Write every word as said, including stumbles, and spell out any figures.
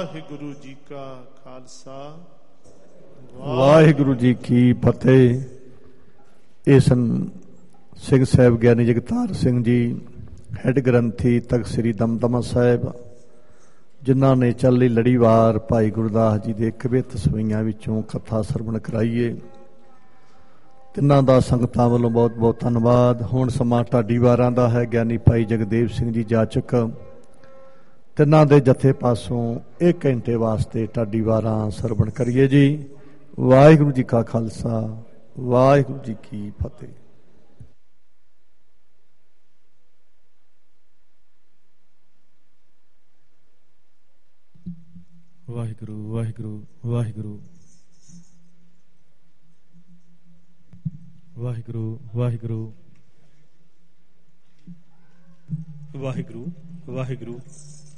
ਵਾਹਿਗੁਰੂ ਜੀ ਕਾ ਖਾਲਸਾ ਵਾਹਿਗੁਰੂ ਜੀ ਕੀ ਫਤਿਹ। ਇਹ ਸਨ ਸਿੰਘ ਸਾਹਿਬ ਗਿਆਨੀ ਜਗਤਾਰ ਸਿੰਘ ਜੀ, ਹੈੱਡ ਗ੍ਰੰਥੀ ਤਖਤ ਸ੍ਰੀ ਦਮਦਮਾ ਸਾਹਿਬ, ਜਿਨ੍ਹਾਂ ਨੇ ਚਾਲੀ ਲੜੀਵਾਰ ਭਾਈ ਗੁਰਦਾਸ ਜੀ ਦੇ ਕਵਿਤ ਸਵਈਆਂ ਵਿੱਚੋਂ ਕਥਾ ਸਰਵਣ ਕਰਾਈਏ। ਤਿੰਨਾਂ ਦਾ ਸੰਗਤਾਂ ਵੱਲੋਂ ਬਹੁਤ ਬਹੁਤ ਧੰਨਵਾਦ। ਹੁਣ ਸਮਾਂ ਢਾਡੀ ਵਾਰਾਂ ਦਾ ਹੈ। ਗਿਆਨੀ ਭਾਈ ਜਗਦੇਵ ਸਿੰਘ ਜੀ ਜਾਚਕ, ਤਿੰਨਾਂ ਦੇ ਜਥੇ ਪਾਸੋਂ ਇੱਕ ਘੰਟੇ ਵਾਸਤੇ ਢਾਡੀ ਵਾਰਾਂ ਸਰਵਣ ਕਰੀਏ ਜੀ। ਵਾਹਿਗੁਰੂ ਜੀ ਕਾ ਖਾਲਸਾ, ਵਾਹਿਗੁਰੂ ਜੀ ਕੀ ਫਤਿਹ। ਵਾਹਿਗੁਰੂ ਵਾਹਿਗੁਰੂ ਵਾਹਿਗੁਰੂ ਵਾਹਿਗੁਰੂ ਵਾਹਿਗੁਰੂ ਵਾਹਿਗੁਰੂ ਵਾਹਿਗੁਰੂ